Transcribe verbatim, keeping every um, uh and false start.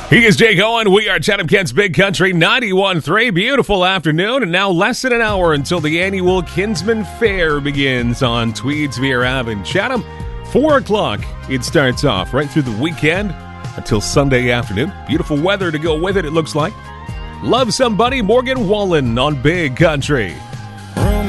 He is Jake Owen. We are Chatham Kent's Big Country ninety-one point three. Beautiful afternoon, and now less than an hour until the annual Kinsman Fair begins on Tweedsmuir Ave in Chatham. Four o'clock, it starts off right through the weekend until Sunday afternoon. Beautiful weather to go with it, it looks like. Love Somebody, Morgan Wallen on Big Country.